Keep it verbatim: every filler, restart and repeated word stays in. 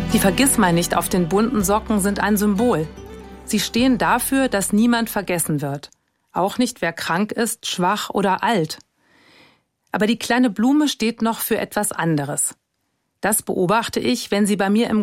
Die Vergissmeinnicht auf den bunten Socken sind ein Symbol. Sie stehen dafür, dass niemand vergessen wird. Auch nicht, wer krank ist, schwach oder alt. Aber die kleine Blume steht noch für etwas anderes. Das beobachte ich, wenn sie bei mir im